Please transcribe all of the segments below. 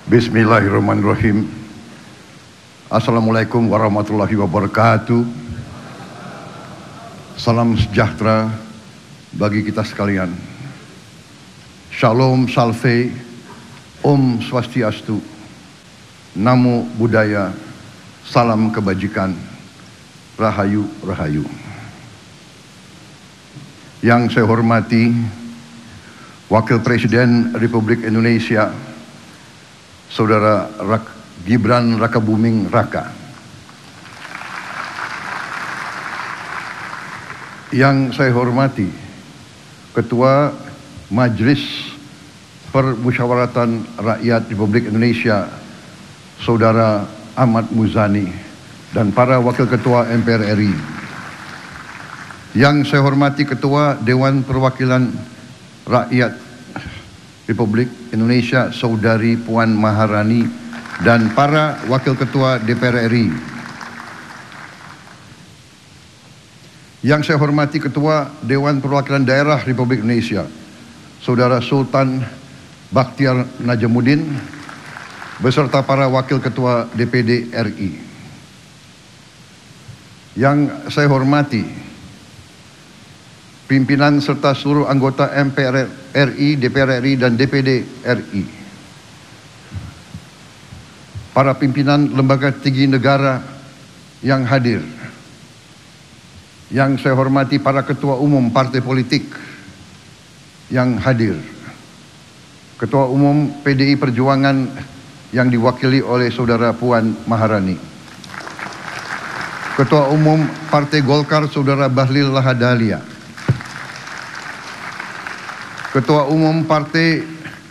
Bismillahirrahmanirrahim. Assalamualaikum warahmatullahi wabarakatuh. Salam sejahtera bagi kita sekalian. Shalom, salve, Om Swastiastu, Namo Buddhaya, salam kebajikan, Rahayu, Rahayu. Yang saya hormati Wakil Presiden Republik Indonesia, Saudara Gibran Rakabuming Raka. Yang saya hormati Ketua Majelis Permusyawaratan Rakyat Republik Indonesia, Saudara Ahmad Muzani, dan para Wakil Ketua MPR RI. Yang saya hormati Ketua Dewan Perwakilan Rakyat Republik Indonesia, Saudari Puan Maharani, dan para Wakil Ketua DPR RI. Yang saya hormati Ketua Dewan Perwakilan Daerah Republik Indonesia, Saudara Sultan Bakhtiar Najamuddin, beserta para Wakil Ketua DPD RI. Yang saya hormati pimpinan serta seluruh anggota MPR RI, DPR RI, dan DPD RI. Para pimpinan lembaga tinggi negara yang hadir. Yang saya hormati para ketua umum partai politik yang hadir. Ketua umum PDI Perjuangan yang diwakili oleh Saudara Puan Maharani. Ketua umum Partai Golkar Saudara Bahlil Lahadalia. Ketua Umum Partai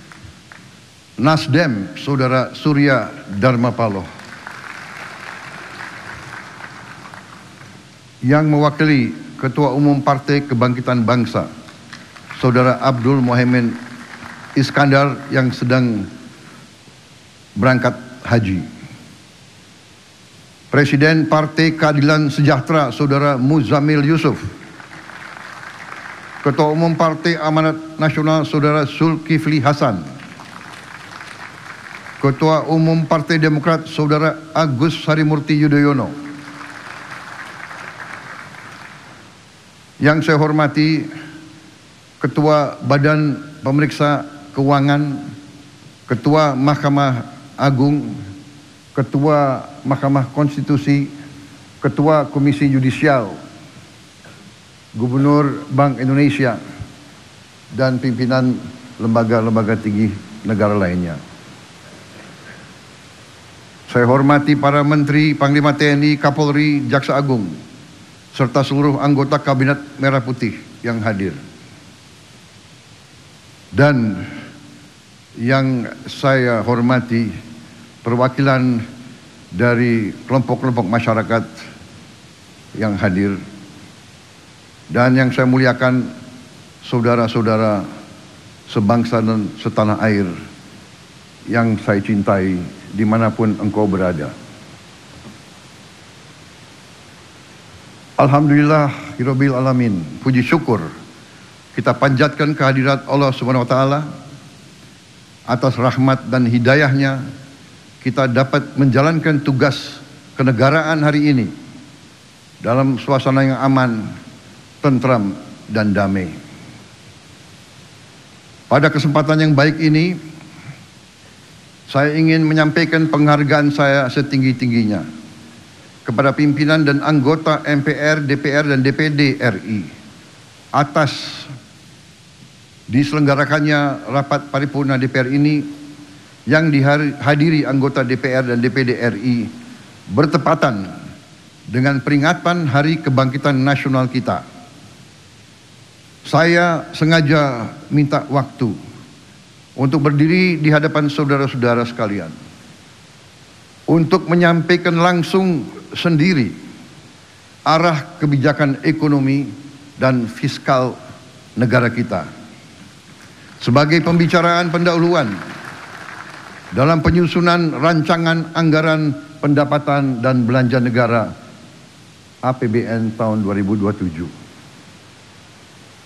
Nasdem, Saudara Surya Dharma Paloh. Yang mewakili Ketua Umum Partai Kebangkitan Bangsa, Saudara Abdul Muhaimin Iskandar yang sedang berangkat haji. Presiden Partai Keadilan Sejahtera, Saudara Muzamil Yusuf. Ketua Umum Partai Amanat Nasional, Saudara Zulkifli Hasan. Ketua Umum Partai Demokrat, Saudara Agus Harimurti Yudhoyono. Yang saya hormati Ketua Badan Pemeriksa Keuangan, Ketua Mahkamah Agung, Ketua Mahkamah Konstitusi, Ketua Komisi Yudisial, Gubernur Bank Indonesia, dan pimpinan lembaga-lembaga tinggi negara lainnya. Saya hormati para Menteri, Panglima TNI, Kapolri, Jaksa Agung, serta seluruh anggota Kabinet Merah Putih yang hadir. Dan yang saya hormati perwakilan dari kelompok-kelompok masyarakat yang hadir. Dan yang saya muliakan saudara-saudara sebangsa dan setanah air yang saya cintai dimanapun engkau berada. Alhamdulillahirabbil alamin. Puji syukur kita panjatkan kehadirat Allah Subhanahu wa taala. Atas rahmat dan hidayahnya kita dapat menjalankan tugas kenegaraan hari ini dalam suasana yang aman, tentram, dan damai. Pada kesempatan yang baik ini, saya ingin menyampaikan penghargaan saya setinggi-tingginya kepada pimpinan dan anggota MPR, DPR, dan DPD RI atas diselenggarakannya rapat paripurna DPR ini yang dihadiri anggota DPR dan DPD RI bertepatan dengan peringatan Hari Kebangkitan Nasional kita. Saya sengaja minta waktu untuk berdiri di hadapan saudara-saudara sekalian untuk menyampaikan langsung sendiri arah kebijakan ekonomi dan fiskal negara kita sebagai pembicaraan pendahuluan dalam penyusunan rancangan anggaran pendapatan dan belanja negara APBN tahun 2027.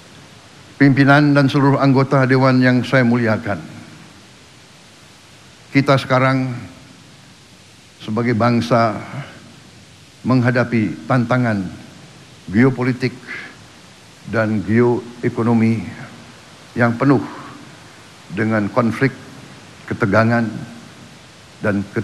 Pimpinan dan seluruh anggota Dewan yang saya muliakan. kita sekarang sebagai bangsa menghadapi tantangan geopolitik dan geoekonomi yang penuh dengan konflik, ketegangan, dan